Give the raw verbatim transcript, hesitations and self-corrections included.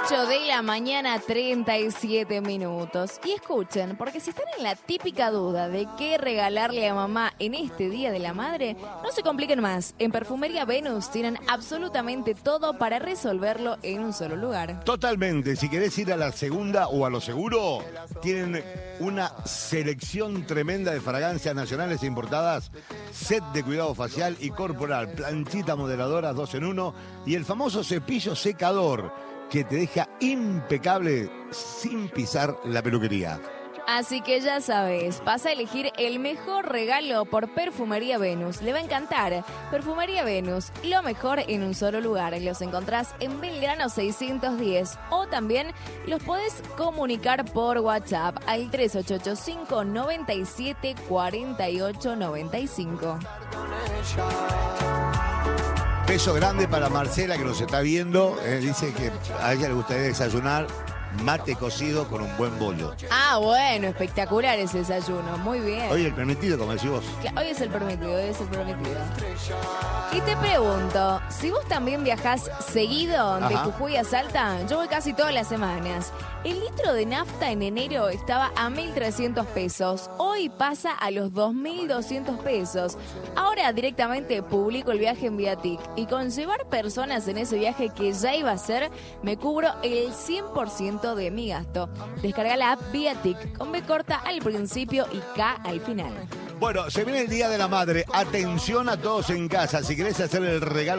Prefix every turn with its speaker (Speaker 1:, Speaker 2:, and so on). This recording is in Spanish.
Speaker 1: ocho de la mañana, treinta y siete minutos. Y escuchen, porque si están en la típica duda de qué regalarle a mamá en este Día de la Madre, no se compliquen más. En Perfumería Venus tienen absolutamente todo para resolverlo en un solo lugar.
Speaker 2: Totalmente. Si querés ir a la segunda o a lo seguro, tienen una selección tremenda de fragancias nacionales e importadas, set de cuidado facial y corporal, planchita modeladora dos en uno y el famoso cepillo secador que te deja impecable sin pisar la peluquería.
Speaker 1: Así que ya sabes, pasa a elegir el mejor regalo por Perfumería Venus. Le va a encantar. Perfumería Venus, lo mejor en un solo lugar. Los encontrás en Belgrano seiscientos diez o también los podés comunicar por WhatsApp al tres ocho ocho cinco, nueve siete, cuatro ocho nueve cinco.
Speaker 2: Beso grande para Marcela que nos está viendo. Eh, dice que a ella le gustaría desayunar mate cocido con un buen bollo.
Speaker 1: Ah, bueno, espectacular ese desayuno. Muy bien.
Speaker 2: Hoy el permitido, como decís vos.
Speaker 1: Hoy es el permitido, hoy es el permitido. Y te pregunto, si vos también viajás seguido de
Speaker 2: Ajá.
Speaker 1: Jujuy a Salta, yo voy casi todas las semanas. El litro de nafta en enero estaba a mil trescientos pesos. Hoy pasa a los dos mil doscientos pesos. Ahora directamente publico el viaje en Viatic. Y con llevar personas en ese viaje que ya iba a hacer, me cubro el cien por ciento de mi gasto. Descarga la app Viatic con B corta al principio y K al final.
Speaker 2: Bueno, se viene el Día de la Madre. Atención a todos en casa. Si querés hacer el regalo